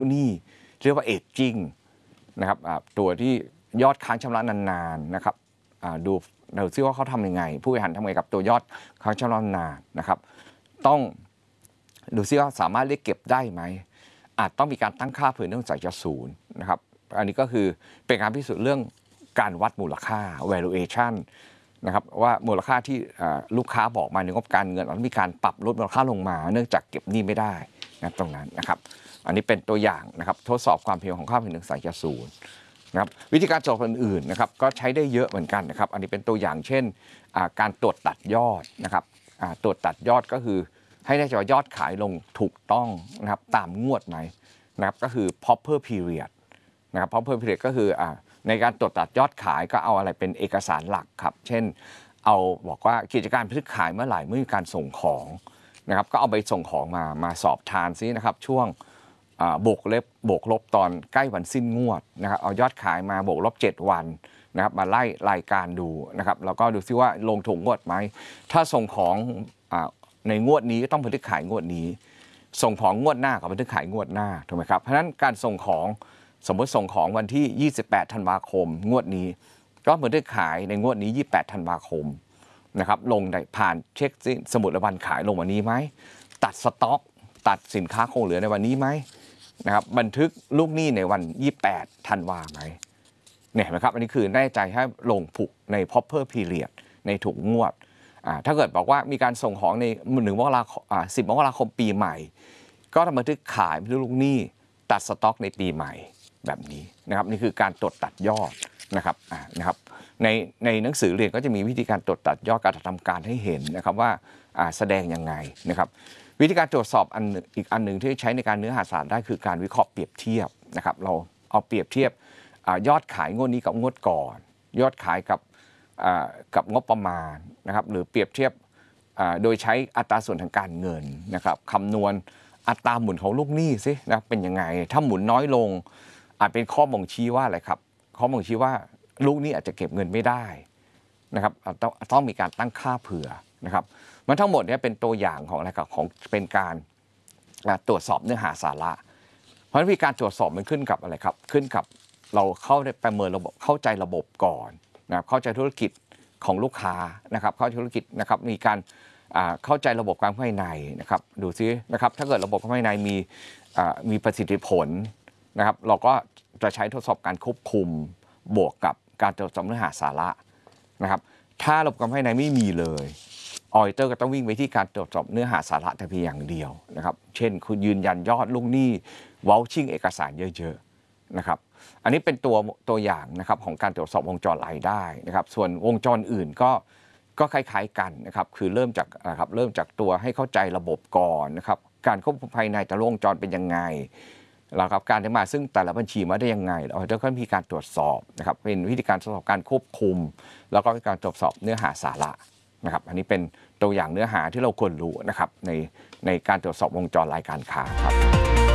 หนี้เรียกว่า aging นะครับตัวที่ยอดค้างชำระนานๆนะครับดูซิว่าเขาทำยังไงผู้บริหารทำยังไงกับตัวยอดค้างชำระนานนะครับต้องดูซิว่าสามารถเรียกเก็บได้ไหมอาจต้องมีการตั้งค่าเผื่อเนื่องจากจะศูนย์นะครับอันนี้ก็คือเป็นการพิสูจน์เรื่องการวัดมูลค่า valuation นะครับว่ามูลค่าที่ลูกค้าบอกมาในงบการเงินมันมีการปรับลดมูลค่าลงมาเนื่องจากเก็บหนี้ไม่ได้นะตรงนั้นนะครับอันนี้เป็นตัวอย่างนะครับทดสอบความเพียงของค่าเผื่อเนื่องจากจะศูนย์นะครับวิธีการตรวจอื่นๆนะครับก็ใช้ได้เยอะเหมือนกันนะครับอันนี้เป็นตัวอย่างเช่นการตรวจตัดยอดนะครับตรวจตัดยอดก็คือให้แน่ใจว่ายอดขายลงถูกต้องนะครับตามงวดไหมนะครับก็คือ proper period นะครับ proper period ก็คือในการตรวจตัดยอดขายก็เอาอะไรเป็นเอกสารหลักครับเช่นเอาบอกว่ากิจการซื้อขายเมื่อไหร่เมื่อมีการส่งของนะครับก็เอาไปส่งของมาสอบทานซินะครับช่วงบวกลบตอนใกล้วันสิ้นงวดนะครับเอายอดขายมาบวกลบ7วันนะครับมาไล่รายการดูนะครับแล้วก็ดูซิว่าลงถูกงวดไหมถ้าส่งของในงวดนี้ก็ต้องบันทึกขายงวดนี้ส่งของงวดหน้ากับบันทึกขายงวดหน้าถูกไหมครับเพราะฉะนั้นการส่งของสมมติส่งของวันที่28ธันวาคมงวดนี้ก็บันทึกขายในงวดนี้28ธันวาคมนะครับลงได้ผ่านเช็คสมุดวันขายลงวันนี้ไหมตัดสต็อกตัดสินค้าคงเหลือในวันนี้ไหมนะครับบันทึกลูกหนี้ในวัน28ธันวาไหมเนี่ยนะครับอันนี้คือแน่ใจให้ลงผูกใน proper period ในถูกงวดถ้าเกิดบอกว่ามีการส่งของใน10 มกราคมปีใหม่ก็ทำบันทึกขายบันทึกลูกหนี้ตัดสต็อกในปีใหม่แบบนี้นะครับนี่คือการตรวจตัดยอดนะครับในหนังสือเรียนก็จะมีวิธีการตรวจตัดยอดการทำการให้เห็นนะครับว่าแสดงยังไงนะครับวิธีการตรวจสอบอีกอันหนึ่งที่ใช้ในการเนื้อหาสารได้คือการวิเคราะห์เปรียบเทียบนะครับเราเอาเปรียบเทียบยอดขายงวดนี้กับงวดก่อนยอดขายกับงบประมาณนะครับหรือเปรียบเทียบโดยใช้อัตราส่วนทางการเงินนะครับคำนวณอัตราหมุนของลูกหนี้สินะเป็นยังไงถ้าหมุนน้อยลงอาจเป็นข้อบ่งชี้ว่าอะไรครับข้อบ่งชี้ว่าลูกหนี้อาจจะเก็บเงินไม่ได้นะครับต้องมีการตั้งค่าเผื่อนะครับมันทั้งหมดนี้เป็นตัวอย่างของอะไรครับของเป็นการตรวจสอบเนื้อหาสาระเพราะวิธีการตรวจสอบมันขึ้นกับอะไรครับขึ้นกับเราเข้าได้ประเมินระบบเข้าใจระบบก่อนนะครับเข้าใจธุรกิจของลูกค้านะครับเข้าใจธุรกิจนะครับมีการเข้าใจระบบการภายในนะครับดูซินะครับถ้าเกิดระบบภายในมีประสิทธิผลนะครับเราก็จะใช้ทดสอบการควบคุมบวกกับการตรวจสอบเนื้อหาสาระนะครับถ้าระบบการภายในไม่มีเลยออดิเตอร์ก็ต้องวิ่งไปที่การตรวจสอบเนื้อหาสาระแต่เพียงอย่างเดียวนะครับเช่นคุณยืนยันยอดลูกหนี้วอลชิ่งเอกสารเยอะๆนะครับอันนี้เป็นตัวอย่างนะครับของการตรวจสอบวงจรรายได้นะครับส่วนวงจรอื่นก็คล้ายๆกันนะครับคือเริ่มจากตัวให้เข้าใจระบบก่อนนะครับการควบคุมภายในแต่ละวงจรเป็นยังไงแล้วครับการได้มาซึ่งแต่ละบัญชีมาได้ยังไงเราจะมีการตรวจสอบนะครับเป็นวิธีการตรวจสอบการควบคุมแล้วก็การตรวจสอบเนื้อหาสาระนะครับอันนี้เป็นตัวอย่างเนื้อหาที่เราควรรู้นะครับในการตรวจสอบวงจรรายการค้าครับ